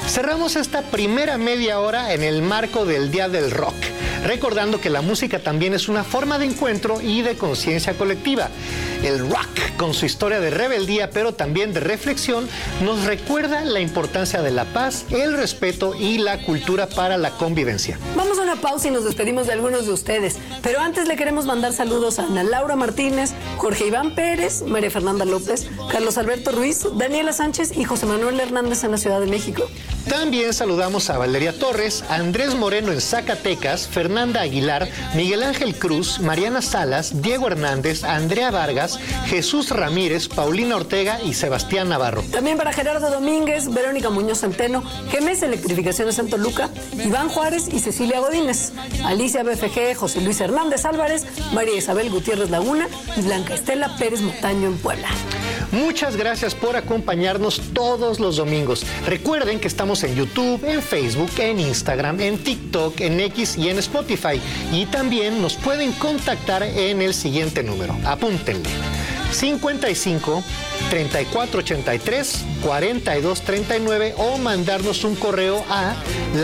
Cerramos esta primera media hora en el marco del Día del Rock, recordando que la música también es una forma de encuentro y de conciencia colectiva. El rock, con su historia de rebeldía, pero también de reflexión, nos recuerda la importancia de la paz, el respeto y la cultura para la convivencia. Vamos a una pausa y nos despedimos de algunos de ustedes, pero antes le queremos mandar saludos a Ana Laura Martínez, Jorge Iván Pérez, María Fernanda López, Carlos Alberto Ruiz, Daniela Sánchez y José Manuel Hernández en la Ciudad de México. También saludamos a Valeria Torres, Andrés Moreno en Zacatecas, Fernanda Aguilar, Miguel Ángel Cruz, Mariana Salas, Diego Hernández, Andrea Vargas, Jesús Ramírez, Paulina Ortega y Sebastián Navarro. También para Gerardo Domínguez, Verónica Muñoz Centeno, Gemes Electrificaciones en Toluca, Iván Juárez y Cecilia Godínez, Alicia BFG, José Luis Hernández Álvarez, María Isabel Gutiérrez Laguna y Blanca Estela Pérez Montaño en Puebla. Muchas gracias por acompañarnos todos los domingos. Recuerden que estamos en YouTube, en Facebook, en Instagram, en TikTok, en X y en Spotify. Y también nos pueden contactar en el siguiente número. Apúntenle. 55 3483 4239 o mandarnos un correo a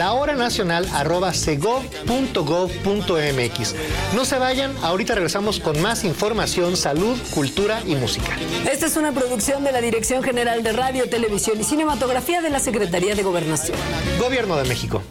lahoranacional@segov.gov.mx. No se vayan, ahorita regresamos con más información, salud, cultura y música. Esta es una producción de la Dirección General de Radio, Televisión y Cinematografía de la Secretaría de Gobernación. Gobierno de México.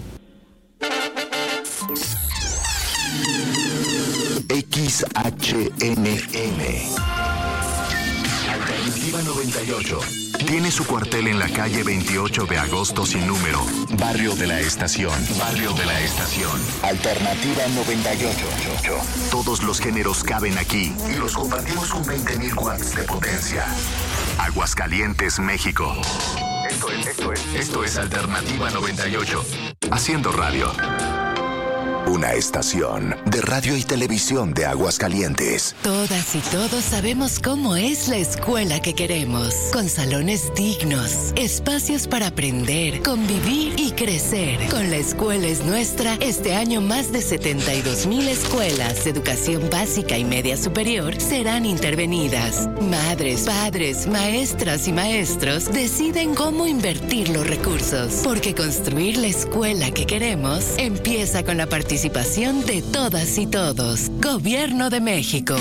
XHNM Alternativa 98 tiene su cuartel en la calle 28 de agosto sin número, Barrio de la Estación. Barrio de la Estación. Alternativa 98. Todos los géneros caben aquí y los compartimos con 20,000 watts de potencia. Aguascalientes, México. Esto es Alternativa 98. Haciendo radio. Una estación de radio y televisión de Aguascalientes. Todas y todos sabemos cómo es la escuela que queremos. Con salones dignos, espacios para aprender, convivir y crecer. Con La Escuela es Nuestra, este año más de 72,000 escuelas de educación básica y media superior serán intervenidas. Madres, padres, maestras y maestros deciden cómo invertir los recursos. Porque construir la escuela que queremos empieza con la participación de todas y todos. Gobierno de México.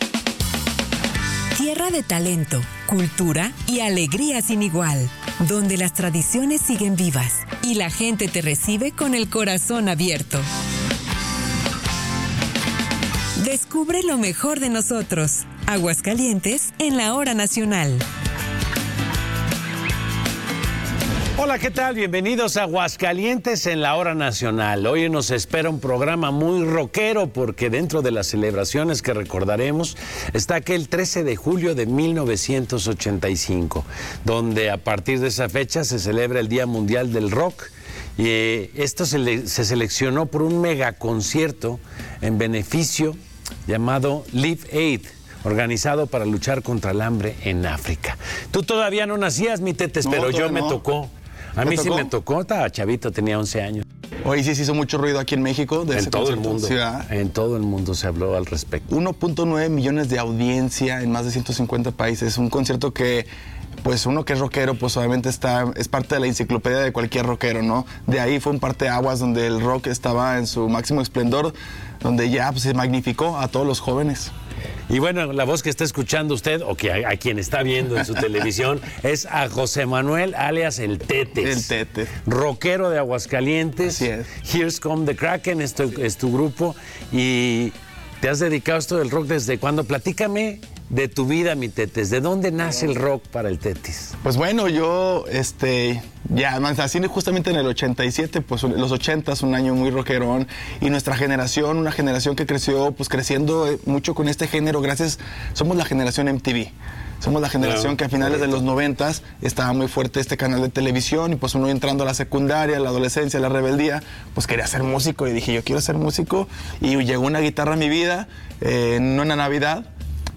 Tierra de talento, cultura y alegría sin igual, donde las tradiciones siguen vivas y la gente te recibe con el corazón abierto. Descubre lo mejor de nosotros. Aguascalientes en la Hora Nacional. Hola, ¿qué tal? Bienvenidos a Aguascalientes en la Hora Nacional. Hoy nos espera un programa muy rockero porque dentro de las celebraciones que recordaremos está aquel 13 de julio de 1985, donde a partir de esa fecha se celebra el Día Mundial del Rock. Y esto se seleccionó por un megaconcierto en beneficio llamado Live Aid, organizado para luchar contra el hambre en África. Tú todavía no nacías, mi Tetes, pero yo me tocó. A mí sí me tocó, estaba chavito, tenía 11 años. Hoy sí se hizo mucho ruido aquí en México. En todo el mundo. En todo el mundo se habló al respecto. 1.9 millones de audiencia en más de 150 países. Un concierto que, pues uno que es rockero, pues obviamente es parte de la enciclopedia de cualquier rockero, ¿no? De ahí fue un parteaguas donde el rock estaba en su máximo esplendor, donde ya pues, se magnificó a todos los jóvenes. Y bueno, la voz que está escuchando usted, o que a quien está viendo en su televisión, es a José Manuel, alias El Tetes. El Tetes. Rockero de Aguascalientes. Así es. Here's Come the Kraken, es tu grupo. Y te has dedicado a esto del rock desde cuándo. Platícame de tu vida, mi Tetes. ¿De dónde nace el rock para el Tetes? Pues bueno, yo, ya nací justamente en el 87, pues los 80s, un año muy rockerón, y nuestra generación, una generación que creció, pues creciendo mucho con este género, somos la generación MTV. Somos la generación que a finales de los 90s estaba muy fuerte este canal de televisión, y pues uno entrando a la secundaria, a la adolescencia, a la rebeldía, pues quería ser músico, y dije, yo quiero ser músico, y llegó una guitarra a mi vida, en una Navidad,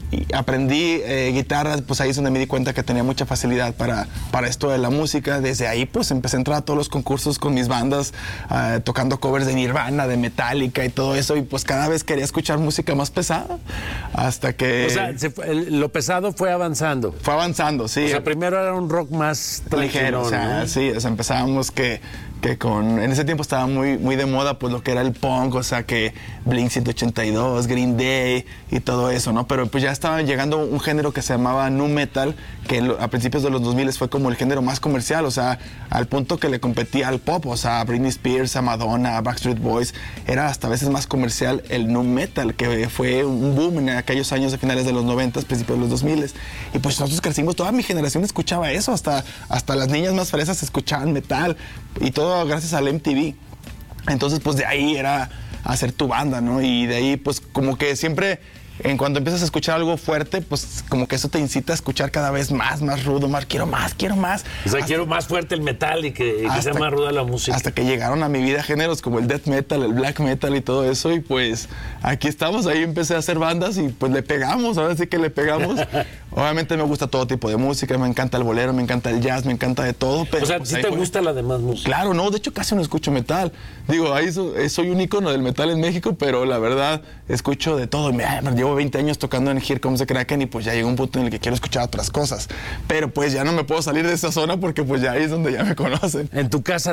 aprendí guitarra, pues ahí es donde me di cuenta que tenía mucha facilidad para esto de la música. Desde ahí pues empecé a entrar a todos los concursos con mis bandas, tocando covers de Nirvana, de Metallica y todo eso, y pues cada vez quería escuchar música más pesada, hasta que... O sea, lo pesado fue avanzando. Fue avanzando, sí. O sea, primero era un rock más ligero, o sea, ¿no? Sí, o sea, empezábamos que en ese tiempo estaba muy de moda pues lo que era el punk, o sea que Blink-182, Green Day y todo eso, ¿no? Pero pues ya estaba llegando un género que se llamaba nu metal, que a principios de los 2000 fue como el género más comercial, o sea, al punto que le competía al pop, o sea, a Britney Spears, a Madonna, a Backstreet Boys, era hasta a veces más comercial el nu metal, que fue un boom en aquellos años de finales de los 90, principios de los 2000, y pues nosotros crecimos, toda mi generación escuchaba eso, hasta las niñas más fresas escuchaban metal, y todo gracias al MTV. Entonces pues de ahí era hacer tu banda, ¿no? Y de ahí pues como que siempre cuando empiezas a escuchar algo fuerte, pues como que eso te incita a escuchar cada vez más rudo, quiero más. O sea, quiero más fuerte el metal y que sea más ruda la música. Hasta que llegaron a mi vida géneros como el death metal, el black metal y todo eso, y pues aquí estamos, ahí empecé a hacer bandas y pues le pegamos, ahora sí que le pegamos. Obviamente me gusta todo tipo de música, me encanta el bolero, me encanta el jazz, me encanta de todo. Pero, o sea, pues, ¿sí te gusta la demás música? Claro, no, de hecho casi no escucho metal. Digo, ahí soy un ícono del metal en México, pero la verdad escucho de todo. Llevo 20 años tocando en Here Comes the Kraken y pues ya llegó un punto en el que quiero escuchar otras cosas. Pero pues ya no me puedo salir de esa zona porque pues ya ahí es donde ya me conocen. ¿En tu casa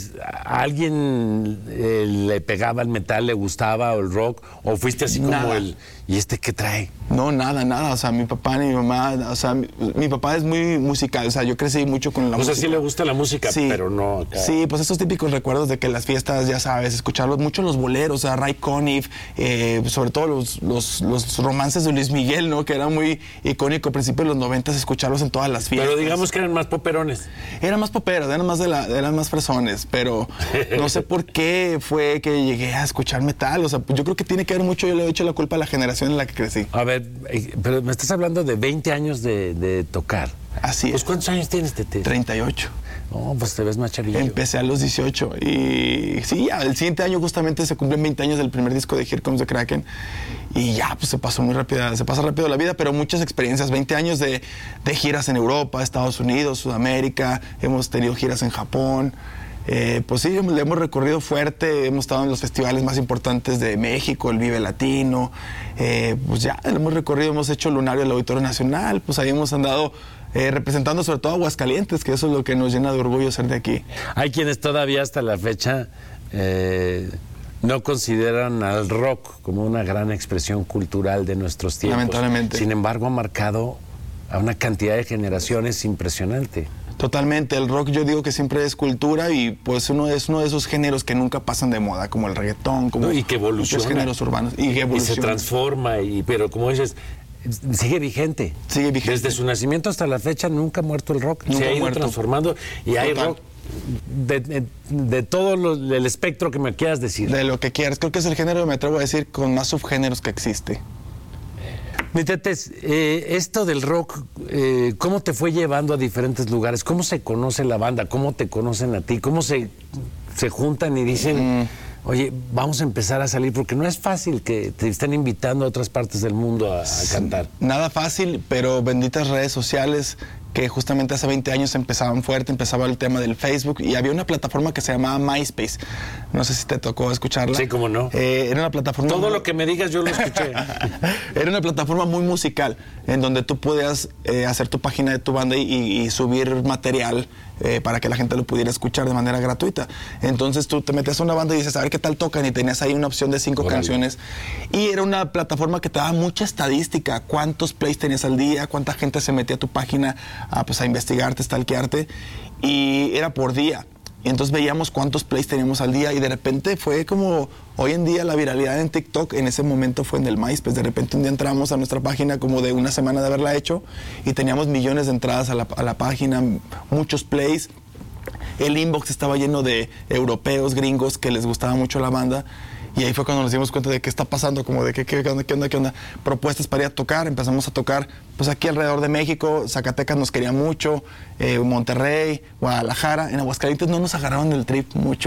a alguien le pegaba el metal, le gustaba o el rock? ¿O fuiste así como nada. ¿Y este qué trae? No, nada. O sea, mi papá ni mi mamá, o sea, mi papá es muy musical. O sea, yo crecí mucho con la música. O sea, sí le gusta la música, sí, pero no acá. Sí, pues esos típicos recuerdos de que las fiestas, ya sabes, escucharlos mucho los boleros, o sea, Ray Conniff, sobre todo los romances de Luis Miguel, ¿no? Que era muy icónico a principios de los 90, escucharlos en todas las fiestas. Pero digamos que eran más poperones. Eran más poperos, eran más fresones, pero no sé por qué fue que llegué a escuchar metal. O sea, pues yo creo que tiene que ver mucho, yo le he hecho la culpa a la generación en la que crecí. A ver, pero me estás hablando de 20 años de tocar. Así es. Pues ¿cuántos años tienes, Tete? 38. No, pues te ves más chavillo. Empecé a los 18 y sí, ya el siguiente año justamente se cumplen 20 años del primer disco de Here Comes the Kraken y ya pues se pasó muy rápido, se pasa rápido la vida, pero muchas experiencias, 20 años de giras en Europa, Estados Unidos, Sudamérica, hemos tenido giras en Japón. Pues sí, le hemos recorrido fuerte, hemos estado en los festivales más importantes de México, el Vive Latino, pues ya lo hemos recorrido, hemos hecho Lunario del Auditorio Nacional, pues ahí hemos andado representando sobre todo Aguascalientes, que eso es lo que nos llena de orgullo ser de aquí. Hay quienes todavía hasta la fecha no consideran al rock como una gran expresión cultural de nuestros tiempos. Lamentablemente. Sin embargo, ha marcado a una cantidad de generaciones impresionante. Totalmente, el rock yo digo que siempre es cultura y pues es uno de esos géneros que nunca pasan de moda, como el reggaetón, como y que evoluciona. Muchos géneros urbanos. Y que evoluciona. Y se transforma, pero como dices, sigue vigente. Sigue vigente. Desde su nacimiento hasta la fecha nunca ha muerto el rock. Nunca se ha ido muerto. Transformando y hay rock de todo el espectro que me quieras decir. De lo que quieras. Creo que es el género, me atrevo a decir, con más subgéneros que existe. Mi Tetes, esto del rock, ¿cómo te fue llevando a diferentes lugares? ¿Cómo se conoce la banda? ¿Cómo te conocen a ti? ¿Cómo se juntan y dicen, oye, vamos a empezar a salir? Porque no es fácil que te estén invitando a otras partes del mundo a cantar. Nada fácil, pero benditas redes sociales que justamente hace 20 años empezaban fuerte, empezaba el tema del Facebook y había una plataforma que se llamaba MySpace. No sé si te tocó escucharla. Sí, cómo no. Era una plataforma... Todo lo que me digas yo lo escuché. Era una plataforma muy musical, en donde tú podías hacer tu página de tu banda y subir material para que la gente lo pudiera escuchar de manera gratuita. Entonces tú te metías a una banda y dices, a ver qué tal tocan, y tenías ahí una opción de 5 canciones. Y era una plataforma que te daba mucha estadística, cuántos plays tenías al día, cuánta gente se metía a tu página a investigarte, stalkearte, y era por día. Y entonces veíamos cuántos plays teníamos al día y de repente fue como hoy en día la viralidad en TikTok, en ese momento fue en el MySpace. De repente un día entramos a nuestra página como de una semana de haberla hecho y teníamos millones de entradas a la página, muchos plays. El inbox estaba lleno de europeos, gringos que les gustaba mucho la banda. Y ahí fue cuando nos dimos cuenta de qué está pasando, como de qué onda. Propuestas para ir a tocar, empezamos a tocar pues aquí alrededor de México, Zacatecas nos quería mucho, Monterrey, Guadalajara. En Aguascalientes no nos agarraron el trip mucho.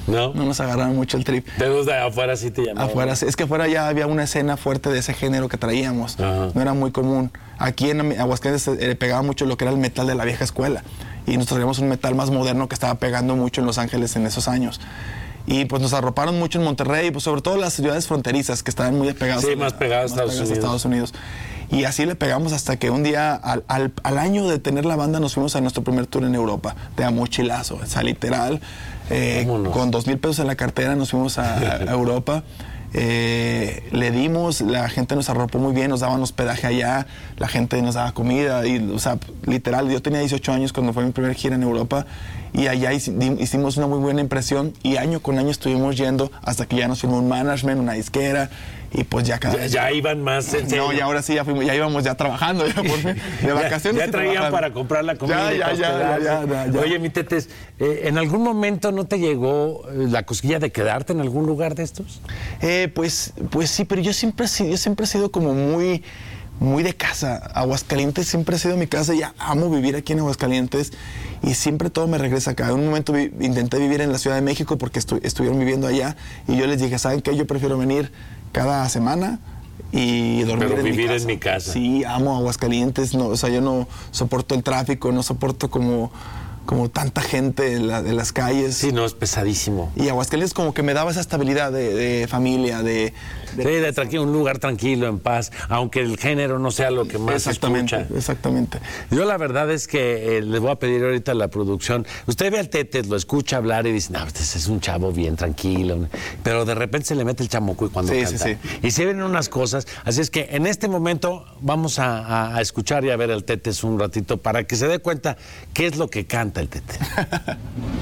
No nos agarraron mucho el trip. De afuera sí te llamaban. Afuera, es que afuera ya había una escena fuerte de ese género que traíamos. Ajá. No era muy común. Aquí en Aguascalientes pegaba mucho lo que era el metal de la vieja escuela. Y nosotros traíamos un metal más moderno que estaba pegando mucho en Los Ángeles en esos años. Y pues nos arroparon mucho en Monterrey, pues sobre todo las ciudades fronterizas que estaban muy pegadas. Sí, más pegadas a Estados Unidos. Y así le pegamos hasta que un día, al año de tener la banda, nos fuimos a nuestro primer tour en Europa, de a mochilazo, o sea, literal, con 2,000 pesos en la cartera nos fuimos a Europa. Le dimos, la gente nos arropó muy bien, nos daban hospedaje allá, la gente nos daba comida, y, o sea, literal, yo tenía 18 años cuando fue mi primer gira en Europa, y allá hicimos una muy buena impresión, y año con año estuvimos yendo hasta que ya nos firmó un management, una disquera, y pues ya cada vez... Ya iban más en serio. No, y ahora sí, ya íbamos ya trabajando, ya por fin, de vacaciones. Ya traían para comprar la comida. Ya. Oye, mi Tetes, ¿en algún momento no te llegó la cosquilla de quedarte en algún lugar de estos? Pues sí, pero yo siempre he sido como muy de casa. Aguascalientes siempre ha sido mi casa, ya amo vivir aquí en Aguascalientes y siempre todo me regresa acá. En un momento intenté vivir en la Ciudad de México porque estuvieron viviendo allá y yo les dije, ¿saben qué? Yo prefiero venir cada semana y dormir en mi casa. Sí, amo Aguascalientes, no, o sea, yo no soporto el tráfico, no soporto como tanta gente en las calles. Sí, no, es pesadísimo. Y Aguascalientes como que me daba esa estabilidad de familia, de un lugar tranquilo, en paz, aunque el género no sea lo que más se escucha. Exactamente. Yo la verdad es que les voy a pedir ahorita a la producción, usted ve al Tetes, lo escucha hablar y dice, no, este es un chavo bien tranquilo, pero de repente se le mete el chamocuy cuando canta. Sí. Y se ven unas cosas, así es que en este momento vamos a escuchar y a ver al Tetes un ratito para que se dé cuenta qué es lo que canta el Tetes.